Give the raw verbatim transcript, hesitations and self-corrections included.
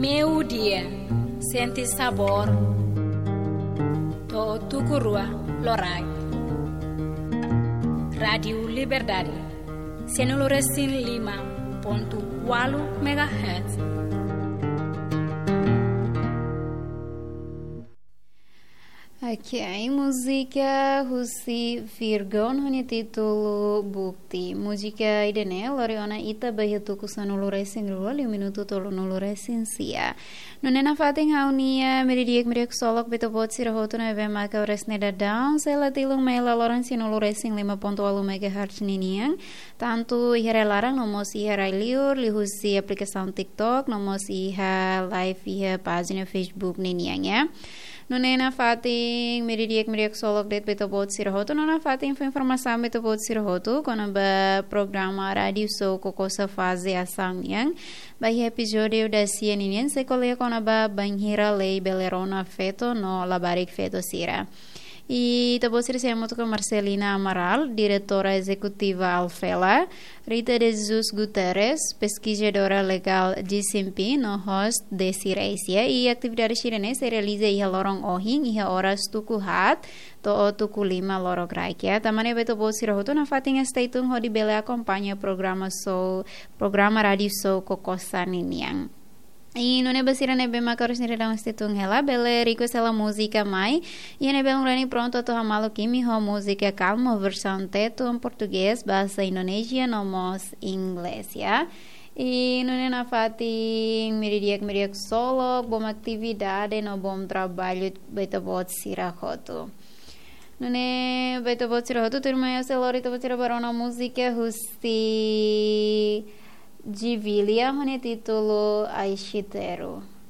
Meu dia, sente sabor, to tukurua lorai. Radio Liberdade, Senoloresin lima ponto walu megahertz. Ok, música Husi Virgon hanya título Bukti. Música idene Loriona ita bahitu kusanu loresin rua liu minuto tolo no loresin sia. Nunena fating haunia meridiek meriek solok beto bot sirahoto na eve maka ores neda down sela tilung mela loran sino loresin lima ponto walu megahertz niniang. Tanto ihara larang nomos ihara liur lihusi aplikasi TikTok nomos iha live iha página Facebook niniang ya. Nunena fating meridiek meriek solok det beto bot sirahoto nona fating foi informação beto bot sirahoto kono ba programa radio so kokosa fase asang yang ba episódio da C N N se colhe kono ba banhira lei belerona feto no labarik feto sira. E também recebemos com Marcelina Amaral, diretora executiva Alfela, Rita de Jesus Guterres, pesquisadora legal de Simpi, no host de Sireisia, e atividade chirene se realiza em lorong ohing e horas tukuhat, to tuku lima loro graikia. Tamane beto bo sirahoto na fatinga steitung ho di bele acompanha programa so programa radio so kokosa niniang. E non è basira ne bem macaros ne redão estitung hela bele rico ela música mai e ne bem rani pronto to hamalo kimi ho música calmo versão teto em português bahasa Indonesia nomos inglês ya. E non è na fati meridiak meridiak solo bom atividade no bom trabalho beto bot sirahoto. Non è beto bot sirahoto turma ya selori to bot sirabarona música husti Givilia, hone título Aishiteru.